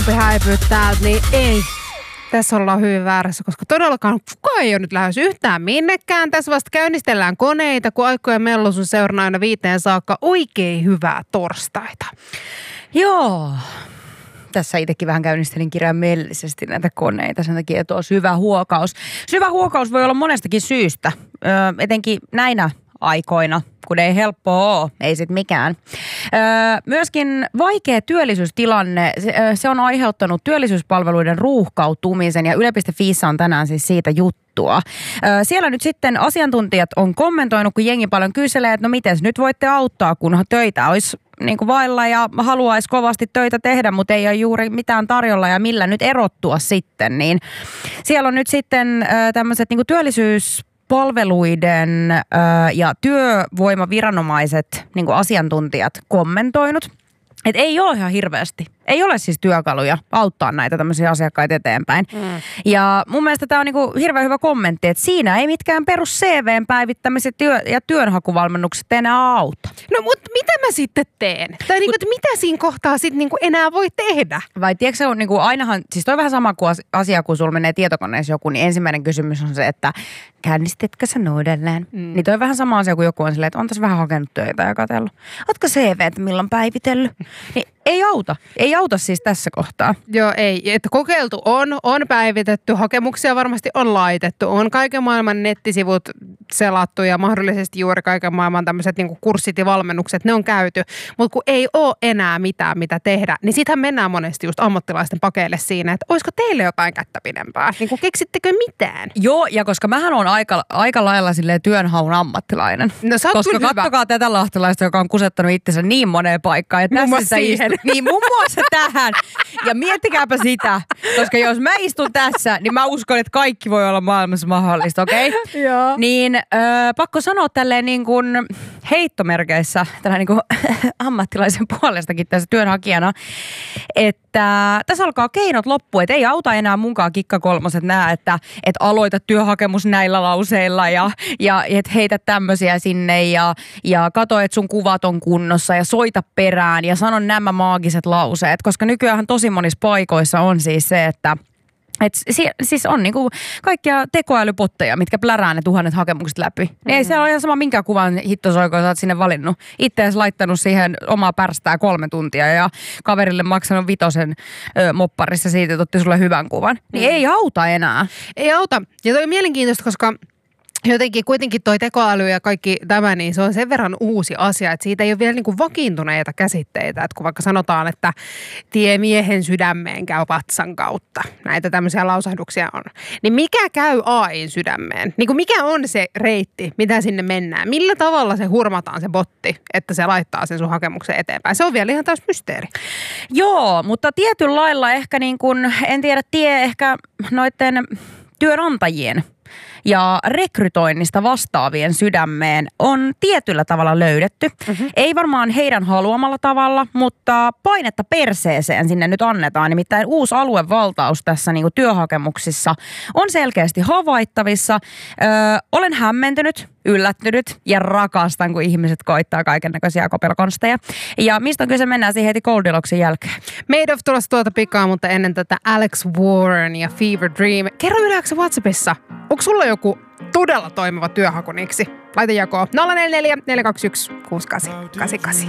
Joopi häipyy täältä, niin ei. Tässä ollaan hyvin väärässä, koska todellakaan kukaan ei ole nyt lähes yhtään minnekään. Tässä vasta käynnistellään koneita, kun aikojen mellu sun seurana aina 5 saakka. Oikein hyvää torstaita. Joo. Tässä itsekin vähän käynnistelin kirjaimellisesti näitä koneita, sen takia tuo syvä huokaus. Syvä huokaus voi olla monestakin syystä, etenkin näinä aikoina, kun ei helppoa ole, ei sit mikään. Myöskin vaikea työllisyystilanne, se on aiheuttanut työllisyyspalveluiden ruuhkautumisen ja Yle.fiissä on tänään siis siitä juttua. Siellä nyt sitten asiantuntijat on kommentoinut, kun jengi paljon kyselee, että no miten nyt voitte auttaa, kunhan töitä olisi niin kuin vailla ja haluaisi kovasti töitä tehdä, mutta ei ole juuri mitään tarjolla ja millä nyt erottua sitten. Niin siellä on nyt sitten tämmöiset niin kuin työllisyyspalveluiden ja työvoimaviranomaiset, niin kuin asiantuntijat kommentoinut, että ei ole ihan hirveästi. Ei ole siis työkaluja auttaa näitä tämmöisiä asiakkaita eteenpäin. Ja mun mielestä tämä on niinku hirveän hyvä kommentti, että siinä ei mitkään perus CV:n päivittämiset ja työnhakuvalmennukset enää auta. No mutta mitä mä sitten teen? Tai niinku, että mitä siinä kohtaa sitten niinku enää voi tehdä? Vai tiedätkö se on niinku ainahan, siis toi vähän sama kuin asia, kun sulla menee tietokoneessa joku, niin ensimmäinen kysymys on se, että käynnistitkö sä uudelleen? Niin toi on vähän sama asia kuin joku on silleen, että on tässä vähän hakenut töitä ja katsellut. Ootko CV:t milloin päivitellyt? Niin ei auta. Ei auta siis tässä kohtaa. Joo, ei. Että kokeiltu on päivitetty, hakemuksia varmasti on laitettu, on kaiken maailman nettisivut selattu ja mahdollisesti juuri kaiken maailman tämmöiset niin kuin kurssit ja valmennukset, ne on käyty. Mutta kun ei ole enää mitään, mitä tehdä, niin sitähän mennään monesti just ammattilaisten pakeille siinä, että olisiko teille jotain kättä pidempää? Niin kuin keksittekö mitään? Joo, ja koska mähän on aika lailla silleen työnhaun ammattilainen. No sä oot koska kyllä kattokaa tätä lahtelaista, joka on kusettanut itsensä niin moneen paikkaan. Että muun muassa siihen. Niin muun muassa tähän. Ja miettikääpä sitä, koska jos mä istun tässä, niin mä uskon, että kaikki voi olla maailmassa mahdollista, okei? Okay? Joo. Niin pakko sanoa tälleen niin kuin heittomerkeissä, tällä niin kuin ammattilaisen puolestakin tässä työnhakijana, että tässä alkaa keinot loppu, että ei auta enää munkaan kikka kolmoset nää, että aloita työhakemus näillä lauseilla ja et heitä tämmöisiä sinne ja kato, että sun kuvat on kunnossa ja soita perään ja sano nämä maagiset lauseet, koska nykyään tosi monissa paikoissa on siis se, että siis on niinku kaikkia tekoälypotteja, mitkä plärää ne 1000 hakemukset läpi. Ei se ole ihan sama minkä kuvan hittosoikoa sä oot sinne valinnut. Itse asiassa laittanut siihen omaa pärstää 3 tuntia ja kaverille maksanut 5 mopparissa siitä, että otti sulle hyvän kuvan. Niin ei auta enää. Ei auta. Ja toi on mielenkiintoista, koska jotenkin kuitenkin toi tekoäly ja kaikki tämä, niin se on sen verran uusi asia, että siitä ei ole vielä niin kuin vakiintuneita käsitteitä. Että kun vaikka sanotaan, että tie miehen sydämeen käy vatsan kautta, näitä tämmöisiä lausahduksia on, niin mikä käy AI:n sydämeen? Niin kuin mikä on se reitti, mitä sinne mennään? Millä tavalla se hurmataan se botti, että se laittaa sen sun hakemuksen eteenpäin? Se on vielä ihan täys mysteeri. Joo, mutta tietyllä lailla ehkä niin kuin, en tiedä, ehkä noiden työnantajien ja rekrytoinnista vastaavien sydämeen on tietyllä tavalla löydetty. Ei varmaan heidän haluamalla tavalla, mutta painetta perseeseen sinne nyt annetaan. Nimittäin uusi aluevaltaus tässä niin kuin työhakemuksissa on selkeästi havaittavissa. Olen hämmentynyt, yllättynyt ja rakastan, kun ihmiset koittaa kaikennäköisiä kopelkonsteja. Ja mistä on kyse, mennään siihen heti Goldilocksin jälkeen. Made of tulossa tuota pikaa, mutta ennen tätä Alex Warren ja Fever Dream. Kerro yleensä WhatsAppissa, onko sulla joku todella toimiva työhakuniksi? Laita jakoon 044 421 6888.